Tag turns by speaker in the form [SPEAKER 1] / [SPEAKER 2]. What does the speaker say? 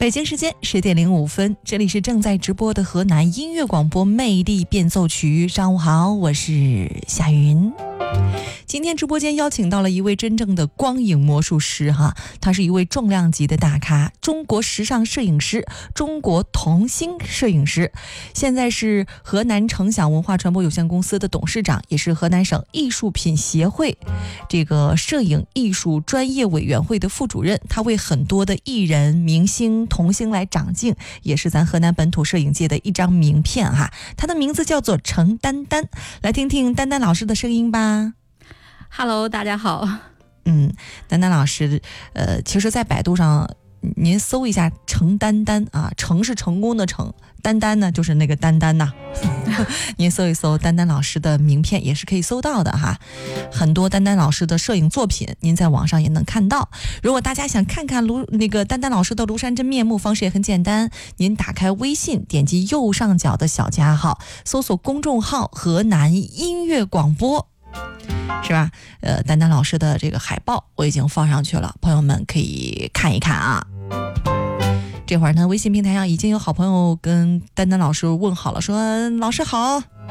[SPEAKER 1] 北京时间10:05，这里是正在直播的河南音乐广播魅力变奏曲。上午好，我是夏云。今天直播间邀请到了一位真正的光影魔术师哈，他是一位重量级的大咖，中国时尚摄影师，中国童星摄影师，现在是河南成享文化传播有限公司的董事长，也是河南省艺术品协会这个摄影艺术专业委员会的副主任。他为很多的艺人、明星、童星来长镜，也是咱河南本土摄影界的一张名片哈。他的名字叫做程丹丹，来听听丹丹老师的声音吧。
[SPEAKER 2] Hello， 大家好。
[SPEAKER 1] 丹丹老师，其实在百度上您搜一下程丹丹啊，程是成功的程，丹丹呢就是那个丹丹呐。您搜一搜丹丹老师的名片也是可以搜到的哈，很多丹丹老师的摄影作品您在网上也能看到。如果大家想看看那个丹丹老师的庐山真面目，方式也很简单，您打开微信，点击右上角的小加号，搜索公众号河南音乐广播，是吧？丹丹老师的这个海报我已经放上去了，朋友们可以看一看啊。这会儿呢，微信平台上已经有好朋友跟丹丹老师问好了，说老师好。